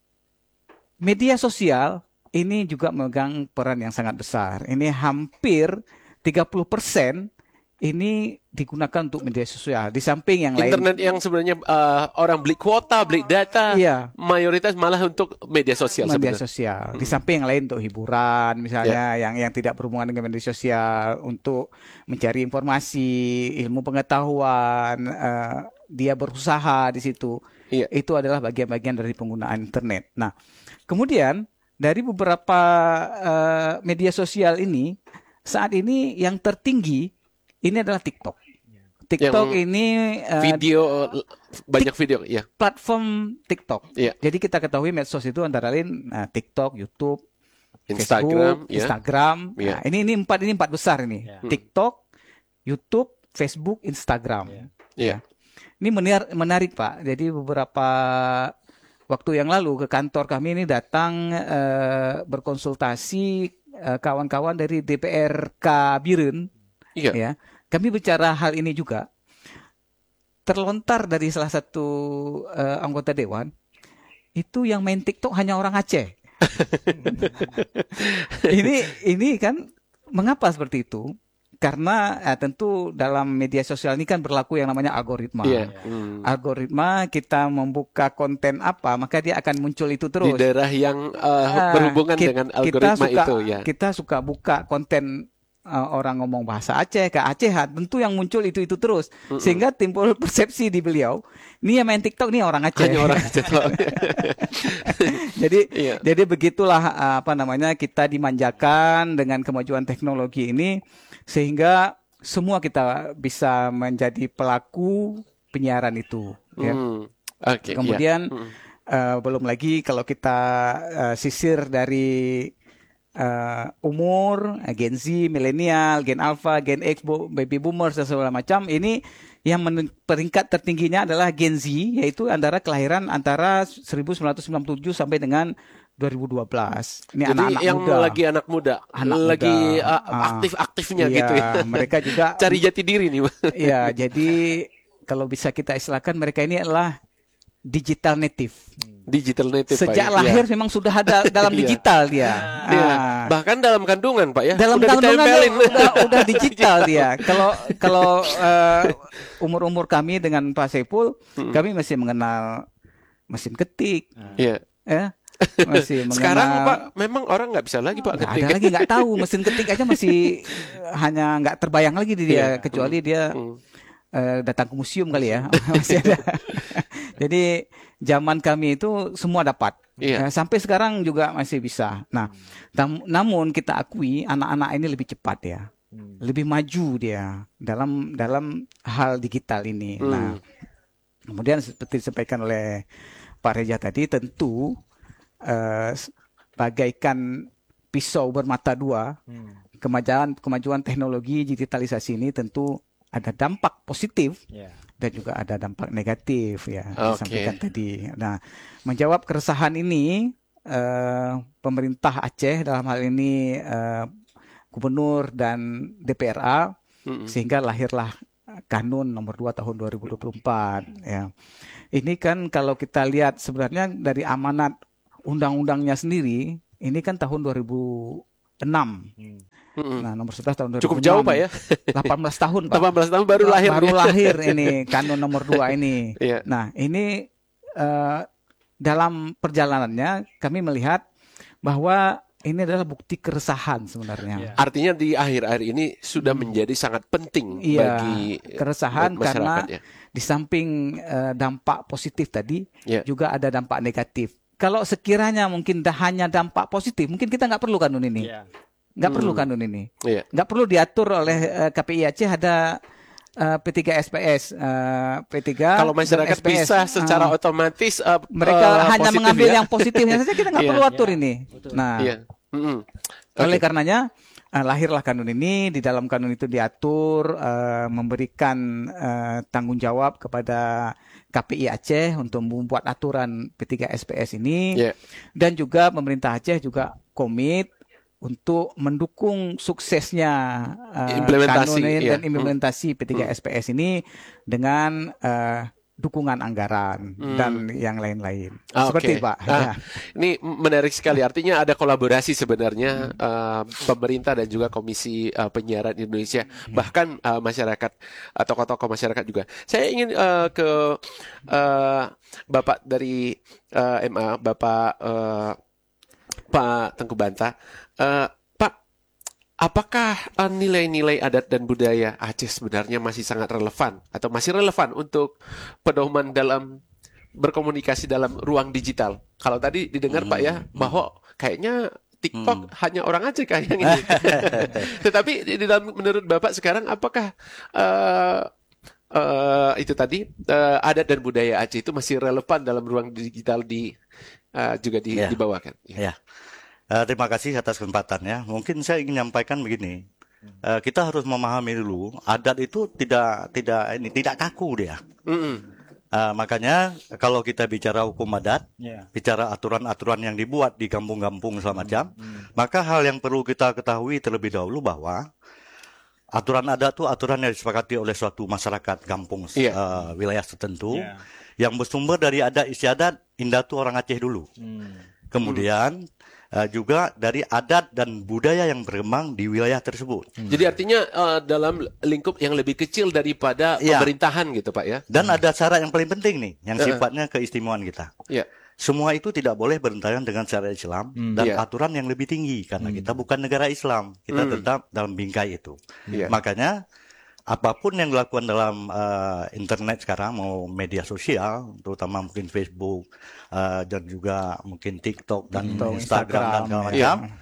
Speaker 2: media sosial ini juga memegang peran yang sangat besar. Ini hampir tiga puluh persen ini digunakan untuk media sosial. Di samping yang lain,
Speaker 1: Internet yang sebenarnya uh, orang beli kuota, beli data,
Speaker 2: iya,
Speaker 1: mayoritas malah untuk media sosial
Speaker 2: media
Speaker 1: sebenarnya.
Speaker 2: sosial. Di samping yang lain untuk hiburan, misalnya yang yang tidak berhubungan dengan media sosial, untuk mencari informasi, ilmu pengetahuan, eh, dia berusaha di situ.
Speaker 1: Iya.
Speaker 2: Itu adalah bagian-bagian dari penggunaan internet. Nah, kemudian dari beberapa eh, media sosial ini, saat ini yang tertinggi ini adalah TikTok. TikTok
Speaker 1: Yang
Speaker 2: ini eh,
Speaker 1: Video banyak video, ya.
Speaker 2: platform TikTok.
Speaker 1: Iya.
Speaker 2: Jadi kita ketahui medsos itu antara lain nah, TikTok, YouTube,
Speaker 1: Instagram,
Speaker 2: Facebook,
Speaker 1: ya.
Speaker 2: Instagram.
Speaker 1: Iya.
Speaker 2: Nah, ini ini empat ini empat besar ini.
Speaker 4: Ya.
Speaker 2: TikTok, YouTube, Facebook, Instagram.
Speaker 4: Ya.
Speaker 1: Iya.
Speaker 2: Ini menarik, menarik Pak. Jadi beberapa waktu yang lalu ke kantor kami ini datang eh, berkonsultasi eh, kawan-kawan dari D P R K Biren.
Speaker 1: Iya.
Speaker 2: Ya, kami bicara hal ini juga. Terlontar dari salah satu eh, anggota dewan, itu yang main TikTok hanya orang Aceh. ini ini kan mengapa seperti itu? Karena eh, tentu dalam media sosial ini kan berlaku yang namanya algoritma.
Speaker 1: Iya. Hmm.
Speaker 2: Algoritma, kita membuka konten apa, maka dia akan muncul itu
Speaker 1: Di
Speaker 2: terus.
Speaker 1: daerah yang uh,
Speaker 2: Ah,
Speaker 1: berhubungan
Speaker 2: kit-
Speaker 1: dengan
Speaker 2: kita
Speaker 1: algoritma
Speaker 2: suka,
Speaker 1: itu, ya.
Speaker 2: Kita suka buka konten uh, orang ngomong bahasa Aceh, ke Acehan, tentu yang muncul itu-itu terus.
Speaker 1: Mm-mm.
Speaker 2: Sehingga timbul persepsi di beliau, ini yang main TikTok nih orang Aceh.
Speaker 1: Hanya orang Aceh tahu.
Speaker 2: jadi
Speaker 1: Iya.
Speaker 2: jadi begitulah uh, apa namanya, kita dimanjakan dengan kemajuan teknologi ini sehingga semua kita bisa menjadi pelaku penyiaran itu, ya.
Speaker 1: Hmm. Oke.
Speaker 2: Kemudian
Speaker 1: ya. Hmm.
Speaker 2: Uh, belum lagi kalau kita uh, sisir dari uh, umur, uh, Gen Z, milenial, Gen Alpha, Gen X, bo- baby boomers dan segala macam, ini yang men- peringkat tertingginya adalah Gen Z, yaitu antara kelahiran antara seribu sembilan ratus sembilan puluh tujuh sampai dengan dua ribu dua belas. Ini
Speaker 1: Jadi
Speaker 2: anak-anak
Speaker 1: yang
Speaker 2: muda.
Speaker 1: lagi anak muda,
Speaker 2: Anak
Speaker 1: lagi
Speaker 2: muda.
Speaker 1: uh,
Speaker 2: Ah,
Speaker 1: aktif-aktifnya
Speaker 2: iya,
Speaker 1: gitu ya.
Speaker 2: mereka juga
Speaker 1: Cari jati diri nih.
Speaker 2: ya, jadi kalau bisa kita istilahkan mereka ini adalah digital native.
Speaker 1: Digital native, Pak,
Speaker 2: Sejak
Speaker 1: ya.
Speaker 2: lahir memang sudah ada dalam
Speaker 1: Iya.
Speaker 2: digital dia.
Speaker 1: Iya.
Speaker 2: Ah.
Speaker 1: Bahkan dalam kandungan, Pak ya.
Speaker 2: Dalam
Speaker 1: udah
Speaker 2: kandungan
Speaker 1: ditempelin.
Speaker 2: udah, udah digital dia. Kalau kalau uh, umur-umur kami dengan Pak Saiful,
Speaker 1: Hmm.
Speaker 2: kami masih mengenal mesin ketik,
Speaker 1: Iya.
Speaker 2: ya, masih mengenal.
Speaker 1: Sekarang Pak, memang orang nggak bisa lagi Pak
Speaker 2: Nggak
Speaker 1: ketik.
Speaker 2: ada lagi, nggak tahu mesin ketik aja masih uh, hanya nggak terbayang lagi di dia,
Speaker 1: Iya.
Speaker 2: kecuali dia
Speaker 1: Hmm.
Speaker 2: uh, datang ke museum kali ya. Masih ada. Jadi zaman kami itu semua dapat.
Speaker 1: Iya.
Speaker 2: Eh, sampai sekarang juga masih bisa. Nah, tam- namun kita akui anak-anak ini lebih cepat ya, lebih maju dia dalam dalam hal digital ini.
Speaker 1: Hmm.
Speaker 2: Nah, kemudian seperti disampaikan oleh Pak Reja tadi, tentu eh, bagaikan pisau bermata dua, kemajuan kemajuan teknologi digitalisasi ini tentu ada dampak positif
Speaker 4: Ya.
Speaker 2: dan juga ada dampak negatif ya,
Speaker 1: Oke.
Speaker 2: disampaikan tadi. Nah, menjawab keresahan ini, eh, pemerintah Aceh dalam hal ini eh, gubernur dan D P R A,
Speaker 1: Mm-mm.
Speaker 2: sehingga lahirlah Kanun nomor dua tahun dua ribu dua puluh empat ya. Ini kan kalau kita lihat sebenarnya dari amanat undang-undangnya sendiri, ini kan tahun dua ribu enam.
Speaker 1: Mm-mm.
Speaker 2: Nah, nomor sebelas tahun dua ribu enam.
Speaker 1: Cukup jauh Pak ya.
Speaker 2: delapan belas tahun, Pak.
Speaker 1: delapan belas tahun baru lahir.
Speaker 2: Baru
Speaker 1: dia.
Speaker 2: lahir ini kanun nomor dua ini.
Speaker 1: Iya.
Speaker 2: Nah, ini eh, dalam perjalanannya kami melihat bahwa ini adalah bukti keresahan sebenarnya.
Speaker 4: Iya.
Speaker 1: Artinya di akhir-akhir ini sudah menjadi sangat penting
Speaker 2: Iya,
Speaker 1: bagi
Speaker 2: keresahan
Speaker 1: buat masyarakat
Speaker 2: karena
Speaker 1: ya.
Speaker 2: di samping eh, dampak positif tadi,
Speaker 1: Iya.
Speaker 2: juga ada dampak negatif. Kalau sekiranya mungkin dah hanya dampak positif, mungkin kita nggak perlu kanun ini.
Speaker 4: Ya.
Speaker 2: Nggak perlu
Speaker 1: Hmm.
Speaker 2: kanun ini.
Speaker 1: Iya.
Speaker 2: Nggak perlu diatur oleh eh, K P I Aceh ada eh, P tiga S P S, eh, P tiga
Speaker 1: Kalau
Speaker 2: dan
Speaker 1: masyarakat
Speaker 2: S P S.
Speaker 1: bisa secara
Speaker 2: Ah.
Speaker 1: otomatis uh,
Speaker 2: Mereka
Speaker 1: uh,
Speaker 2: hanya
Speaker 1: positif
Speaker 2: mengambil
Speaker 1: ya.
Speaker 2: yang positifnya saja, kita nggak
Speaker 1: Iya.
Speaker 2: perlu atur
Speaker 4: Iya,
Speaker 2: ini.
Speaker 4: betul.
Speaker 2: Nah,
Speaker 1: Iya. Mm-mm.
Speaker 2: oleh
Speaker 1: Oke.
Speaker 2: karenanya eh, lahirlah kanun ini. Di dalam kanun itu diatur eh, memberikan eh, tanggung jawab kepada K P I Aceh untuk membuat aturan P tiga S P S ini.
Speaker 1: Iya.
Speaker 2: Dan juga pemerintah Aceh juga komit untuk mendukung suksesnya eh,
Speaker 1: Implementasi,
Speaker 2: kanun ini
Speaker 1: iya.
Speaker 2: dan implementasi P tiga S P S ini dengan eh, dukungan anggaran
Speaker 1: Hmm.
Speaker 2: dan yang lain-lain.
Speaker 1: Ah,
Speaker 2: Seperti
Speaker 1: oke.
Speaker 2: Pak.
Speaker 1: Ah,
Speaker 2: Ya.
Speaker 1: Ini menarik sekali. Artinya ada kolaborasi sebenarnya uh, pemerintah dan juga Komisi uh, Penyiaran Indonesia, bahkan uh, masyarakat uh, tokoh-tokoh masyarakat juga. Saya ingin uh, ke uh, Bapak dari uh, M A, Bapak uh, Pak Tengku Banta. Uh, Pak, apakah uh, nilai-nilai adat dan budaya Aceh sebenarnya masih sangat relevan atau masih relevan untuk pedoman dalam berkomunikasi dalam ruang digital? Kalau tadi didengar Pak ya, bahwa kayaknya TikTok hanya orang Aceh kah yang ini. Tetapi di dalam menurut Bapak sekarang apakah eh, eh, itu tadi eh, adat dan budaya Aceh itu masih relevan dalam ruang digital di eh, juga di,
Speaker 3: Ya.
Speaker 1: dibawakan?
Speaker 3: Ya. Eh, terima kasih atas kesempatannya. Mungkin saya ingin menyampaikan begini. Eh, kita harus memahami dulu adat itu tidak tidak ini tidak kaku dia.
Speaker 1: Mm-mm.
Speaker 3: Eh, makanya kalau kita bicara hukum adat,
Speaker 4: Ya.
Speaker 3: bicara aturan-aturan yang dibuat di kampung-kampung segala macam, maka hal yang perlu kita ketahui terlebih dahulu bahwa aturan adat itu aturan yang disepakati oleh suatu masyarakat kampung
Speaker 1: Iya.
Speaker 3: eh, wilayah tertentu
Speaker 4: Ya.
Speaker 3: yang bersumber dari adat istiadat Indah itu orang Aceh dulu.
Speaker 4: Hmm.
Speaker 3: Kemudian eh, juga dari adat dan budaya yang berkembang di wilayah tersebut.
Speaker 1: Jadi artinya eh, dalam lingkup yang lebih kecil daripada
Speaker 3: Iya.
Speaker 1: pemerintahan gitu Pak ya?
Speaker 3: Dan ada syarat yang paling penting nih, yang
Speaker 1: Eh.
Speaker 3: sifatnya keistimewaan kita.
Speaker 1: Ya.
Speaker 3: Semua itu tidak boleh bertentangan dengan syariat Islam dan
Speaker 1: Iya.
Speaker 3: aturan yang lebih tinggi karena kita bukan negara Islam, kita
Speaker 1: Hmm.
Speaker 3: tetap dalam bingkai itu.
Speaker 1: Iya.
Speaker 3: Makanya apapun yang dilakukan dalam eh, internet sekarang, mau media sosial, terutama mungkin Facebook eh, dan juga mungkin TikTok dan
Speaker 2: TikTok,
Speaker 3: Instagram dan
Speaker 2: Instagram,
Speaker 3: segala
Speaker 2: ya.
Speaker 3: macam,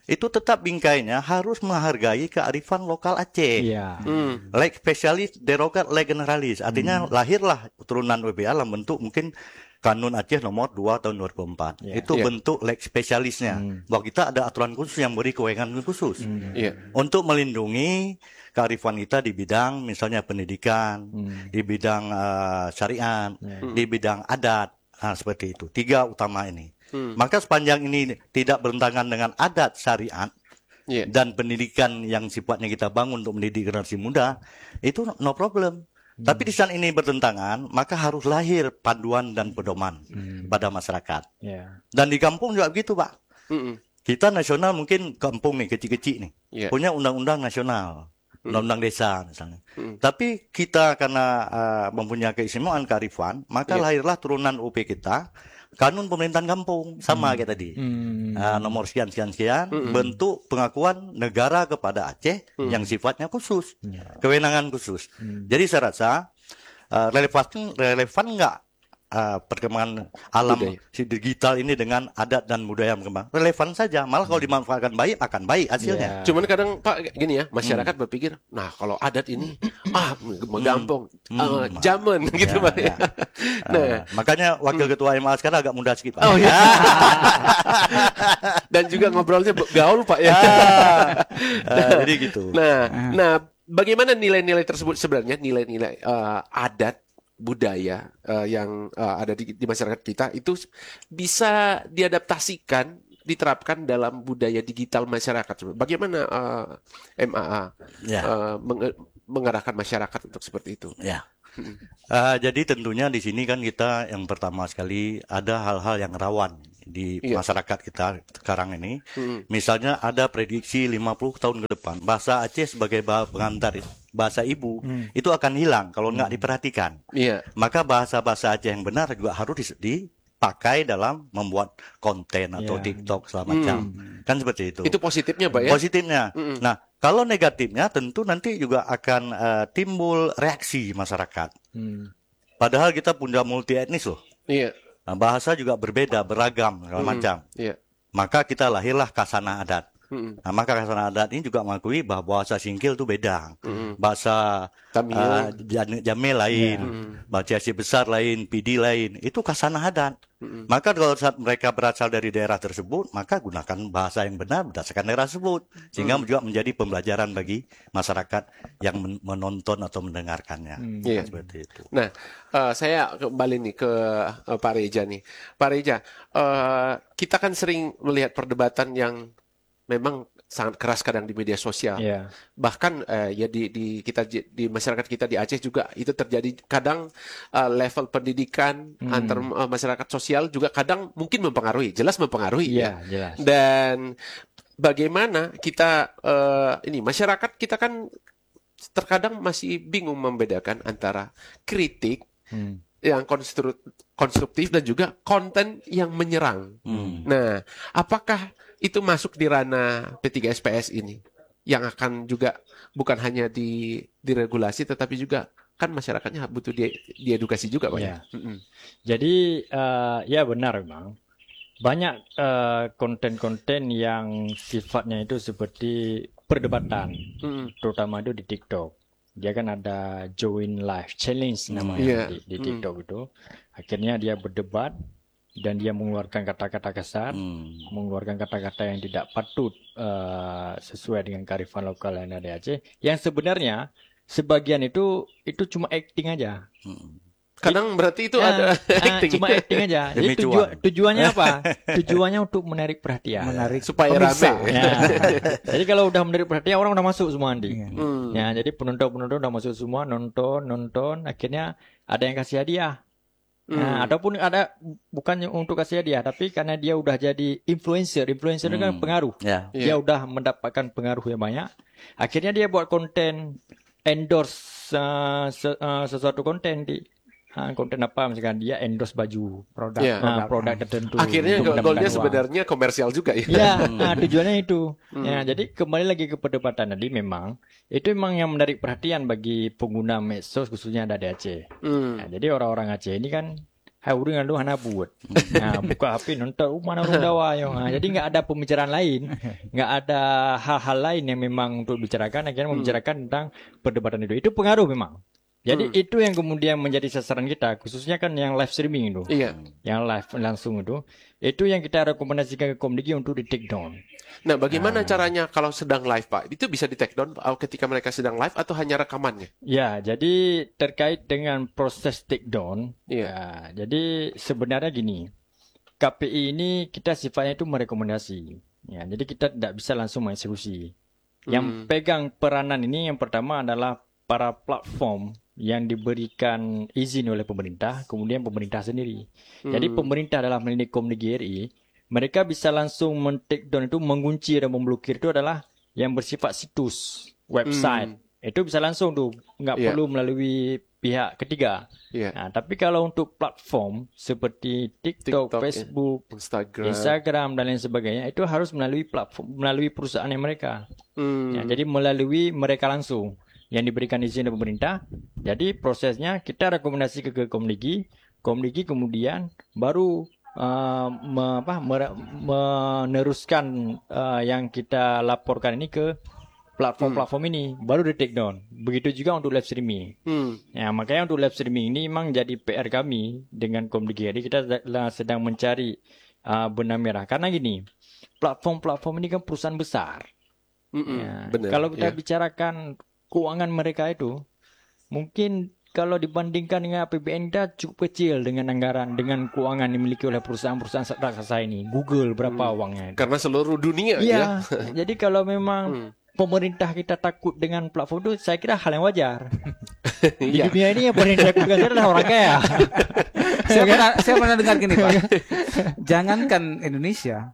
Speaker 3: itu tetap bingkainya harus menghargai kearifan lokal Aceh.
Speaker 4: Iya.
Speaker 1: Hmm.
Speaker 3: Leg spesialis derogat leg generalis. Artinya lahirlah turunan W B A dalam bentuk mungkin Kanun Aceh nomor dua tahun dua ribu empat.
Speaker 4: Yeah.
Speaker 3: Itu
Speaker 1: Yeah.
Speaker 3: bentuk leg spesialisnya.
Speaker 4: Hmm.
Speaker 3: Bahwa kita ada aturan khusus yang beri kewenangan khusus.
Speaker 4: Hmm.
Speaker 1: Iya.
Speaker 3: Untuk melindungi kearifan kita di bidang misalnya pendidikan,
Speaker 4: Hmm.
Speaker 3: di bidang uh, syariat,
Speaker 4: Ya.
Speaker 3: di bidang adat. Nah, seperti itu. Tiga utama ini.
Speaker 1: Hmm.
Speaker 3: Maka sepanjang ini tidak bertentangan dengan adat syariat
Speaker 1: Iya.
Speaker 3: dan pendidikan yang sifatnya kita bangun untuk mendidik generasi muda, itu no problem. Tapi di saat ini bertentangan, maka harus lahir panduan dan pedoman
Speaker 4: Hmm.
Speaker 3: pada masyarakat.
Speaker 4: Ya.
Speaker 3: Dan di kampung juga begitu, Pak.
Speaker 1: Mm-mm.
Speaker 3: Kita nasional mungkin kampung nih, kecil-kecil nih.
Speaker 1: Iya.
Speaker 3: Punya undang-undang nasional. Undang-undang desa misalnya.
Speaker 1: Hmm.
Speaker 3: Tapi kita karena uh, mempunyai keistimewaan kearifan, maka
Speaker 1: Iya.
Speaker 3: lahirlah turunan U P kita, Kanun Pemerintahan Kampung, sama kayak tadi.
Speaker 4: Hmm.
Speaker 3: Uh, nomor sekian sekian sekian
Speaker 1: Mm-mm.
Speaker 3: bentuk pengakuan negara kepada Aceh
Speaker 1: Mm.
Speaker 3: yang sifatnya khusus,
Speaker 4: Ya.
Speaker 3: kewenangan khusus.
Speaker 4: Hmm.
Speaker 3: Jadi saya rasa uh, relevan relevan nggak uh, perkembangan alam
Speaker 1: Budaya.
Speaker 3: si digital ini dengan adat dan budaya yang berkembang? Relevan saja. Malah kalau dimanfaatkan baik akan baik hasilnya.
Speaker 4: Ya.
Speaker 1: Cuman kadang Pak gini ya, masyarakat berpikir, nah kalau adat ini ah gampang,
Speaker 3: Hmm.
Speaker 1: eh, zaman gitu
Speaker 3: Ya,
Speaker 1: Pak.
Speaker 3: ya.
Speaker 1: Nah,
Speaker 3: Uh, makanya wakil ketua M A sekarang agak muda sedikit, Pak.
Speaker 1: oh ya. Dan juga ngobrolnya gaul Pak ya.
Speaker 3: Ah, uh, jadi gitu.
Speaker 1: Nah, nah bagaimana nilai-nilai tersebut sebenarnya nilai-nilai eh, adat budaya eh, yang eh, ada di, di masyarakat kita itu bisa diadaptasikan, diterapkan dalam budaya digital masyarakat. Bagaimana eh, M A A
Speaker 3: Ya.
Speaker 1: eh, menge- mengarahkan masyarakat untuk seperti itu?
Speaker 3: Ya. Uh, jadi tentunya di sini kan kita yang pertama sekali ada hal-hal yang rawan di
Speaker 1: Iya.
Speaker 3: masyarakat kita sekarang ini.
Speaker 1: Hmm.
Speaker 3: Misalnya ada prediksi lima puluh tahun ke depan bahasa Aceh sebagai bah- pengantar bahasa ibu itu akan hilang kalau nggak diperhatikan.
Speaker 1: Iya.
Speaker 3: Maka bahasa-bahasa Aceh yang benar juga harus dis- dipakai dalam membuat konten atau
Speaker 4: Ya.
Speaker 3: TikTok segala macam. Kan seperti itu.
Speaker 1: Itu positifnya Pak ya?
Speaker 3: Positifnya.
Speaker 1: Mm-mm.
Speaker 3: Nah, kalau negatifnya tentu nanti juga akan eh, timbul reaksi masyarakat.
Speaker 4: Hmm.
Speaker 3: Padahal kita punya multi etnis loh.
Speaker 1: Iya.
Speaker 3: Nah, bahasa juga berbeda, beragam, segala
Speaker 1: Mm-mm.
Speaker 3: macam.
Speaker 1: Iya.
Speaker 3: Maka kita lahirlah Kasana Adat.
Speaker 1: Mm-mm.
Speaker 3: Nah, maka Kasana Adat ini juga mengakui bahwa bahasa Singkil itu beda.
Speaker 1: Mm-mm.
Speaker 3: Bahasa
Speaker 1: Tamil.
Speaker 3: eh, Jan- Jamil lain,
Speaker 1: Mm.
Speaker 3: bahasa Aceh Besar lain, Pidi lain. Itu Kasana Adat.
Speaker 1: Mm-mm.
Speaker 3: Maka kalau saat mereka berasal dari daerah tersebut, maka gunakan bahasa yang benar berdasarkan daerah tersebut. Sehingga juga menjadi pembelajaran bagi masyarakat yang men- menonton atau mendengarkannya.
Speaker 4: Hmm.
Speaker 1: Iya.
Speaker 3: Seperti itu.
Speaker 1: Nah, eh, saya kembali nih ke eh, Pak Reja nih. Pak Reja, eh, kita kan sering melihat perdebatan yang memang sangat keras kadang di media sosial.
Speaker 4: Ya.
Speaker 1: Bahkan eh, ya di di kita di masyarakat kita di Aceh juga itu terjadi. Kadang eh, level pendidikan
Speaker 4: Hmm.
Speaker 1: antar eh, masyarakat sosial juga kadang mungkin mempengaruhi, jelas mempengaruhi ya.
Speaker 4: Iya, jelas.
Speaker 1: Dan bagaimana kita eh, ini masyarakat kita kan terkadang masih bingung membedakan antara kritik
Speaker 4: Hmm.
Speaker 1: yang konstru- konstruktif dan juga konten yang menyerang.
Speaker 3: Hmm.
Speaker 1: Nah, apakah itu masuk di ranah P tiga S P S ini yang akan juga bukan hanya di diregulasi tetapi juga kan masyarakatnya butuh di, diedukasi juga Pak ya.
Speaker 4: Ya.
Speaker 1: Mm-mm.
Speaker 4: Jadi eh, ya benar memang banyak eh, konten-konten yang sifatnya itu seperti perdebatan,
Speaker 1: Mm-mm.
Speaker 4: terutama itu di TikTok. Dia kan ada join live challenge namanya
Speaker 1: Iya.
Speaker 4: di, di
Speaker 1: Hmm.
Speaker 4: TikTok itu. Akhirnya dia berdebat dan dia mengeluarkan kata-kata kasar,
Speaker 3: Hmm.
Speaker 4: mengeluarkan kata-kata yang tidak patut eh, sesuai dengan kearifan lokal yang ada di Aceh. Yang sebenarnya sebagian itu itu cuma acting aja.
Speaker 3: Hmm.
Speaker 1: Kadang berarti itu
Speaker 4: Ah,
Speaker 1: ada
Speaker 4: ah,
Speaker 1: acting
Speaker 4: cuma acting aja. Jadi
Speaker 3: Demi
Speaker 4: tuju-
Speaker 3: cuan.
Speaker 4: tujuannya apa? Tujuannya untuk menarik perhatian.
Speaker 2: Menarik
Speaker 1: supaya
Speaker 2: pemirsa.
Speaker 1: rame.
Speaker 4: Ya. Jadi kalau udah menarik perhatian orang udah masuk semua nanti.
Speaker 2: Iya.
Speaker 1: Hmm.
Speaker 4: Ya, jadi penonton-penonton udah masuk semua nonton, nonton. Akhirnya ada yang kasih hadiah. Nah,
Speaker 1: Hmm.
Speaker 4: ataupun ada bukan untuk kasih hadiah, tapi karena dia udah jadi influencer. Influencer itu kan
Speaker 3: Hmm.
Speaker 4: pengaruh.
Speaker 3: Ya.
Speaker 1: Iya.
Speaker 4: Dia udah mendapatkan pengaruh yang banyak. Akhirnya dia buat konten endorse uh, se- uh, sesuatu konten di uh, konten apa misalkan dia endorse baju
Speaker 2: Produk,
Speaker 1: Iya.
Speaker 4: uh,
Speaker 2: produk.
Speaker 4: produk tertentu.
Speaker 1: Akhirnya
Speaker 4: untuk mendapatkan
Speaker 1: goalnya
Speaker 4: uang.
Speaker 1: sebenarnya komersial juga ya.
Speaker 4: Ya, nah, tujuannya itu.
Speaker 1: Hmm.
Speaker 4: Ya, jadi kembali lagi ke perdebatan tadi memang itu memang yang menarik perhatian bagi pengguna medsos khususnya ada di Aceh.
Speaker 1: Hmm.
Speaker 4: Nah, jadi orang-orang Aceh ini kan hai urang lu hana buat. Nah, buka H P nonton oh, mana orang dawa yo. Nah, jadi nggak ada pembicaraan lain, nggak ada hal-hal lain yang memang untuk bicarakan. Akhirnya membicarakan tentang perdebatan itu. Itu pengaruh memang. Jadi hmm. itu yang kemudian menjadi sasaran kita, khususnya kan yang live streaming itu,
Speaker 1: Iya.
Speaker 4: yang live langsung itu, itu yang kita rekomendasikan ke Komdigi untuk di take down.
Speaker 1: Nah, bagaimana
Speaker 4: Nah.
Speaker 1: caranya kalau sedang live, Pak? Itu bisa di take down ketika mereka sedang live atau hanya rekamannya?
Speaker 4: Ya, jadi terkait dengan proses take down,
Speaker 1: Iya.
Speaker 4: ya, jadi sebenarnya gini, K P I ini kita sifatnya itu merekomendasi, ya, jadi kita tidak bisa langsung mengeksekusi. Yang
Speaker 1: Hmm.
Speaker 4: pegang peranan ini yang pertama adalah para platform yang diberikan izin oleh pemerintah, kemudian pemerintah sendiri. Jadi
Speaker 1: Hmm.
Speaker 4: pemerintah dalam hal ini Komdigi R I, mereka bisa langsung men-take down itu, mengunci dan memblokir itu adalah yang bersifat situs, website. Itu bisa langsung tuh, nggak
Speaker 1: Iya.
Speaker 4: perlu melalui pihak ketiga.
Speaker 1: Iya.
Speaker 4: Nah, tapi kalau untuk platform seperti TikTok,
Speaker 1: TikTok,
Speaker 4: Facebook,
Speaker 1: Instagram.
Speaker 4: Instagram dan lain sebagainya, itu harus melalui platform, melalui perusahaan yang mereka.
Speaker 1: Hmm.
Speaker 4: Ya, jadi melalui mereka langsung yang diberikan izin dari pemerintah. Jadi prosesnya kita rekomendasi ke, ke Komdigi, Komdigi kemudian baru uh, me, apa, mere- meneruskan uh, yang kita laporkan ini ke platform-platform ini, baru di take down. Begitu juga untuk live streaming.
Speaker 1: Hmm.
Speaker 4: Ya, makanya untuk live streaming ini memang jadi P R kami dengan Komdigi. Jadi kita sedang- sedang mencari uh, benang merah. Karena gini, platform-platform ini kan perusahaan besar.
Speaker 1: Mm-mm.
Speaker 4: Ya,
Speaker 1: Benar.
Speaker 4: kalau kita
Speaker 1: ya.
Speaker 4: bicarakan keuangan mereka itu, mungkin kalau dibandingkan dengan A P B N kita cukup kecil dengan anggaran, dengan keuangan yang dimiliki oleh perusahaan-perusahaan raksasa ini. Google berapa uangnya? itu?
Speaker 1: Karena seluruh dunia
Speaker 4: Iya.
Speaker 1: ya.
Speaker 4: Jadi kalau memang
Speaker 1: Hmm.
Speaker 4: pemerintah kita takut dengan platform itu, saya kira hal yang wajar. Di
Speaker 1: Iya.
Speaker 4: dunia ini yang paling ditakutkan adalah orang kaya.
Speaker 2: Saya pernah saya pernah dengar gini, Pak. Jangankan Indonesia,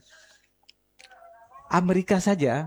Speaker 2: Amerika saja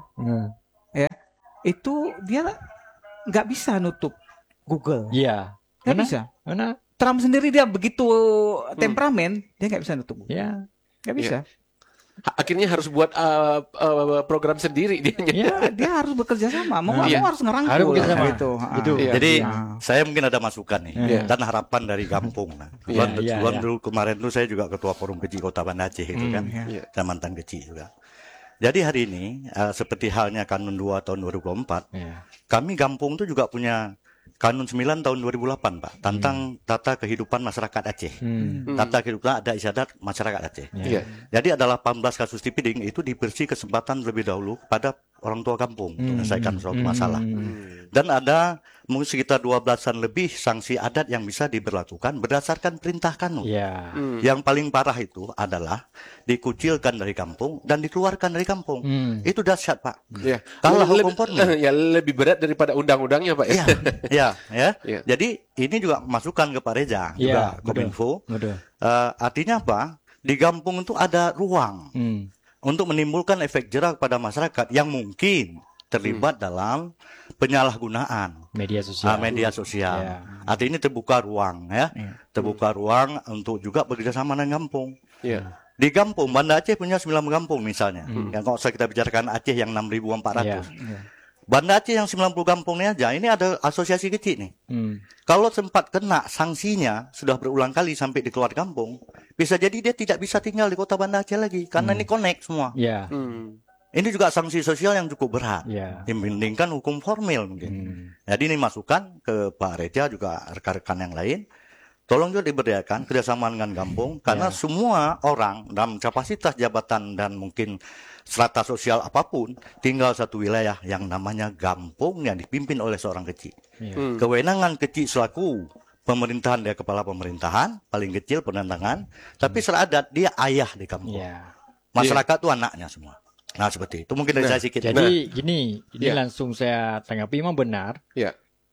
Speaker 2: ya itu dia nggak bisa nutup Google,
Speaker 4: Iya.
Speaker 2: nggak
Speaker 4: Mana?
Speaker 2: bisa.
Speaker 4: Mana?
Speaker 2: Trump sendiri dia begitu temperamen, dia nggak bisa nutup Google,
Speaker 4: Ya.
Speaker 2: nggak bisa.
Speaker 1: Ha- Akhirnya harus buat uh, uh, program sendiri dia.
Speaker 4: Ya.
Speaker 2: Dia harus bekerja sama, mau nggak
Speaker 1: Iya.
Speaker 2: mau harus ngerangkul
Speaker 4: Harus bekerja sama.
Speaker 2: gitu.
Speaker 4: Itu.
Speaker 1: Iya.
Speaker 3: Jadi
Speaker 2: Iya.
Speaker 3: saya mungkin ada masukan nih
Speaker 1: Iya.
Speaker 3: dan harapan dari kampung. Nah,
Speaker 1: Iya,
Speaker 3: Kebetulan-
Speaker 4: iya,
Speaker 3: kebetulan
Speaker 4: iya.
Speaker 3: dulu kemarin tuh saya juga ketua forum kecil Kota Banda Aceh itu kan,
Speaker 1: Iya.
Speaker 3: dan mantan kecil juga. Jadi hari ini eh, seperti halnya Kanun dua tahun dua ribu empat,
Speaker 4: Ya.
Speaker 3: kami kampung tuh juga punya Kanun sembilan tahun dua ribu delapan, Pak, tentang tata kehidupan masyarakat Aceh.
Speaker 4: Hmm.
Speaker 3: Tata kehidupan adat istiadat masyarakat Aceh.
Speaker 1: Iya.
Speaker 3: Jadi adalah delapan belas kasus tipiding itu diberi kesempatan lebih dahulu kepada orang tua kampung untuk menyelesaikan suatu masalah. Dan ada mungkin sekitar dua belasan lebih sanksi adat yang bisa diberlakukan berdasarkan perintah kanun.
Speaker 4: Ya.
Speaker 1: Hmm.
Speaker 3: Yang paling parah itu adalah dikucilkan dari kampung dan dikeluarkan dari kampung.
Speaker 4: Hmm.
Speaker 3: Itu dahsyat, Pak.
Speaker 1: Ya.
Speaker 3: Kalah
Speaker 1: Lebih-
Speaker 3: hukum formil.
Speaker 1: Ya lebih berat daripada undang-undangnya, Pak.
Speaker 3: Iya, ya, ya.
Speaker 1: Iya.
Speaker 3: Jadi ini juga masukan ke Pak Reza, juga
Speaker 4: Iya,
Speaker 3: Kominfo.
Speaker 4: Betul.
Speaker 3: Eh, artinya apa? Di kampung itu ada ruang
Speaker 4: Hmm.
Speaker 3: untuk menimbulkan efek jerah kepada masyarakat yang mungkin terlibat dalam penyalahgunaan
Speaker 4: Media
Speaker 3: ah,
Speaker 4: sosial.
Speaker 3: media sosial.
Speaker 4: Ya.
Speaker 3: Artinya ini terbuka ruang ya,
Speaker 2: Iya.
Speaker 3: terbuka ruang untuk juga bekerjasama dengan kampung.
Speaker 1: Iya.
Speaker 3: Di kampung Banda Aceh punya sembilan kampung misalnya. Yang kalau saya kita bicarakan Aceh yang enam ribu empat ratus.
Speaker 4: Ya.
Speaker 3: Banda Aceh yang sembilan puluh kampungnya aja, ini ada asosiasi kecil nih.
Speaker 4: Hmm.
Speaker 3: Kalau sempat kena sanksinya sudah berulang kali sampai di keluar kampung, bisa jadi dia tidak bisa tinggal di kota Banda Aceh lagi karena ini connect semua.
Speaker 4: Ya.
Speaker 1: Hmm.
Speaker 3: Ini juga sanksi sosial yang cukup berat
Speaker 4: Ya.
Speaker 3: dibandingkan hukum formil mungkin.
Speaker 4: Hmm.
Speaker 3: Jadi ini masukan ke Pak Reza juga rekan-rekan yang lain. Tolong juga diberdayakan kerjasama dengan kampung karena
Speaker 4: Ya.
Speaker 3: semua orang dalam kapasitas jabatan dan mungkin strata sosial apapun tinggal satu wilayah yang namanya kampung yang dipimpin oleh seorang kecil.
Speaker 4: Ya.
Speaker 1: Hmm.
Speaker 3: Kewenangan kecil selaku pemerintahan, dia kepala pemerintahan paling kecil penentangan, tapi secara adat dia ayah di kampung.
Speaker 4: Ya.
Speaker 3: Masyarakat itu anaknya semua. Nah seperti itu mungkin dari
Speaker 1: Nah,
Speaker 3: saya sedikit.
Speaker 4: Jadi gini, ini
Speaker 1: Ya.
Speaker 4: langsung saya tanggapi, memang benar.
Speaker 1: Ya.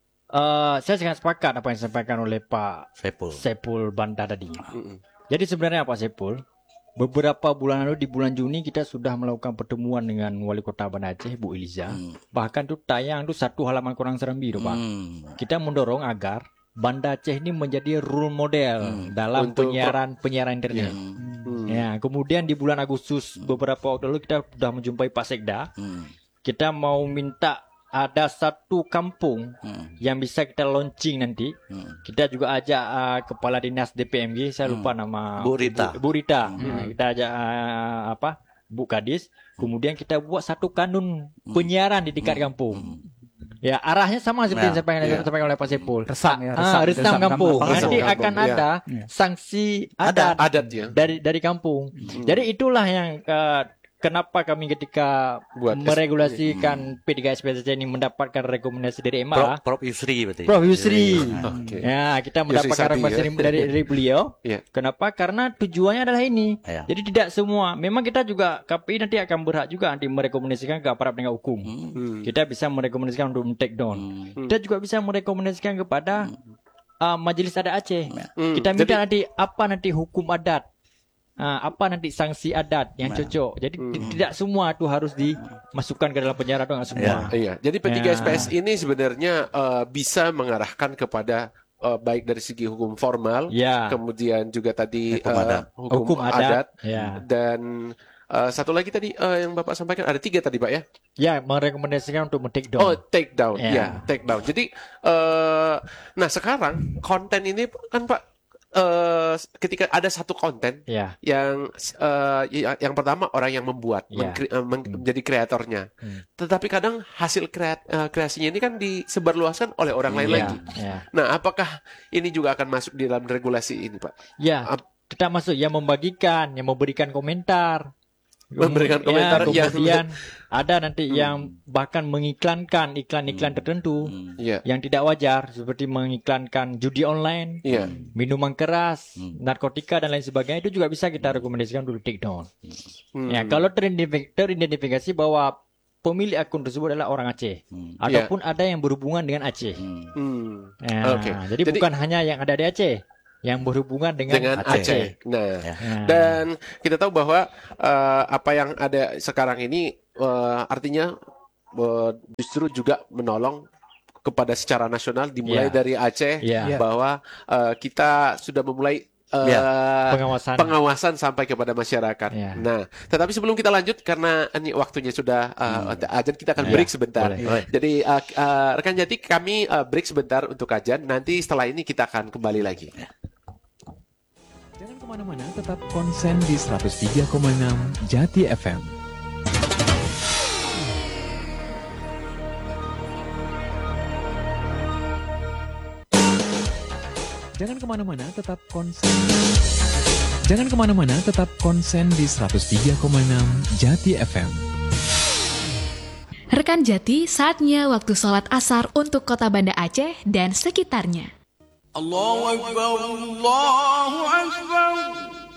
Speaker 4: Eh, saya sangat sepakat apa yang disampaikan oleh Pak
Speaker 3: Saiful.
Speaker 4: Sepul Banda tadi.
Speaker 1: Mm-mm.
Speaker 4: Jadi sebenarnya Pak Sepul, beberapa bulan lalu di bulan Juni kita sudah melakukan pertemuan dengan Wali Kota Banda Aceh, Bu Eliza.
Speaker 3: Hmm.
Speaker 4: Bahkan tuh tayang tuh satu halaman kurang serambi tuh Pak.
Speaker 3: Hmm.
Speaker 4: Kita mendorong agar Banda Aceh ini menjadi role model dalam
Speaker 1: Untuk
Speaker 4: penyiaran penyiaran internet.
Speaker 1: Hmm.
Speaker 4: Ya, kemudian di bulan Agustus beberapa waktu lalu kita sudah menjumpai Pak Sekda.
Speaker 3: Hmm.
Speaker 4: Kita mau minta ada satu kampung
Speaker 3: Hmm.
Speaker 4: yang bisa kita launching nanti.
Speaker 3: Hmm.
Speaker 4: Kita juga ajak uh, kepala dinas D P M G, saya lupa nama
Speaker 3: Bu Rita.
Speaker 4: Bu, Bu Rita. Nah, kita ajak uh, apa? Bu Kadis. Kemudian kita buat satu kanun penyiaran di dekat kampung. Ya, arahnya sama seperti yang
Speaker 3: Ya,
Speaker 4: disampaikan
Speaker 3: ya.
Speaker 4: disampaikan oleh Pak Sepul.
Speaker 2: Resam ya,
Speaker 4: Ah,
Speaker 2: resam,
Speaker 4: resam,
Speaker 2: resam
Speaker 4: kampung.
Speaker 2: kampung.
Speaker 4: Nanti
Speaker 1: Resam
Speaker 4: akan
Speaker 1: kampung, ya.
Speaker 4: ada
Speaker 2: Ya.
Speaker 4: sanksi
Speaker 3: Adat.
Speaker 4: adat,
Speaker 1: Adat ya.
Speaker 4: dari dari kampung. Jadi itulah yang uh, kenapa kami ketika
Speaker 1: Buat
Speaker 4: meregulasikan P tiga S P S C ini mendapatkan rekomendasi dari M A.
Speaker 3: Prof, Prof Yusri berarti.
Speaker 4: Prof Yusri.
Speaker 1: Oke.
Speaker 4: Ya, kita mendapatkan
Speaker 1: Sapi,
Speaker 4: rekomendasi
Speaker 1: ya.
Speaker 4: dari, dari beliau.
Speaker 1: Iya.
Speaker 4: Kenapa? Karena tujuannya adalah ini.
Speaker 3: Ya.
Speaker 4: Jadi tidak semua. Memang kita juga K P I nanti akan berhak juga nanti merekomendasikan ke aparat penegak hukum.
Speaker 1: Hmm.
Speaker 4: Kita bisa merekomendasikan untuk take down.
Speaker 3: Hmm.
Speaker 4: Kita juga bisa merekomendasikan kepada uh, Majelis Adat Aceh.
Speaker 1: Hmm.
Speaker 4: Kita minta
Speaker 1: Jadi-
Speaker 4: nanti apa nanti hukum adat. Uh, apa nanti sanksi adat yang cocok. Jadi t- tidak semua itu harus dimasukkan ke dalam penjara atau enggak semua.
Speaker 1: Iya, jadi P tiga S P S
Speaker 4: Ya.
Speaker 1: ini sebenarnya eh, bisa mengarahkan kepada eh, baik dari segi hukum formal,
Speaker 4: Ya.
Speaker 1: kemudian juga tadi
Speaker 3: Hukum
Speaker 1: eh,
Speaker 3: adat.
Speaker 1: hukum,
Speaker 4: Hukum
Speaker 1: adat,
Speaker 4: adat, ya.
Speaker 1: dan eh, satu lagi tadi eh, yang Bapak sampaikan ada tiga tadi Pak ya.
Speaker 4: Ya, merekomendasikan untuk men-take down.
Speaker 1: Oh, take down,
Speaker 4: Ya.
Speaker 1: ya, take down. Jadi, eh, nah sekarang konten ini kan Pak, eh, ketika ada satu konten
Speaker 4: Ya.
Speaker 1: yang eh, ya- yang pertama orang yang membuat,
Speaker 4: Ya.
Speaker 1: mengkre- eh, meng- menjadi kreatornya.
Speaker 4: Hmm.
Speaker 1: Tetapi kadang hasil kreat, eh, kreasinya ini kan disebarluaskan oleh orang lain
Speaker 4: Ya,
Speaker 1: lagi.
Speaker 4: ya.
Speaker 1: Nah, apakah ini juga akan masuk di dalam regulasi ini, Pak?
Speaker 4: Ya,
Speaker 1: Ap-
Speaker 4: kita masuk yang membagikan, yang memberikan komentar.
Speaker 1: Memberikan
Speaker 4: Ya,
Speaker 1: komentar, ya.
Speaker 4: kemudian ada nanti yang bahkan mengiklankan iklan-iklan tertentu
Speaker 1: Iya,
Speaker 4: yang tidak wajar seperti mengiklankan judi online,
Speaker 1: iya.
Speaker 4: minuman keras,
Speaker 3: Hmm.
Speaker 4: narkotika dan lain sebagainya itu juga bisa kita rekomendasikan dulu take down.
Speaker 1: Hmm.
Speaker 4: Ya, kalau teridentifikasi, teridentifikasi bahwa pemilik akun tersebut adalah orang Aceh
Speaker 3: Hmm.
Speaker 4: ataupun ada yang berhubungan dengan Aceh.
Speaker 3: Hmm.
Speaker 1: Hmm.
Speaker 4: Ya,
Speaker 1: Oke.
Speaker 4: Jadi,
Speaker 1: Jadi-
Speaker 4: bukan hanya yang ada di Aceh, yang berhubungan dengan,
Speaker 1: Dengan Aceh. Nah,
Speaker 3: Ya.
Speaker 4: Ya.
Speaker 1: dan kita tahu bahwa eh, apa yang ada sekarang ini eh, artinya eh, justru juga menolong kepada secara nasional dimulai
Speaker 4: Ya.
Speaker 1: dari Aceh
Speaker 4: Ya.
Speaker 1: bahwa eh, kita sudah memulai eh,
Speaker 3: Ya.
Speaker 4: pengawasan.
Speaker 1: pengawasan sampai kepada masyarakat.
Speaker 4: Ya.
Speaker 1: Nah, tetapi sebelum kita lanjut karena ini waktunya sudah uh, ajan kita akan
Speaker 4: Ya,
Speaker 1: break sebentar.
Speaker 3: boleh, boleh.
Speaker 1: Jadi uh, uh, rekan Jati kami uh, break sebentar untuk kajian. Nanti setelah ini kita akan kembali lagi.
Speaker 5: Jangan kemana-mana, tetap konsen di seratus tiga koma enam Jati F M. Jangan kemana-mana, tetap konsen. Jangan kemana-mana, tetap konsen di seratus tiga koma enam Jati F M.
Speaker 6: Rekan Jati, saatnya waktu sholat asar untuk kota Banda Aceh dan sekitarnya.
Speaker 7: Allahu Akbar, Allahu Akbar.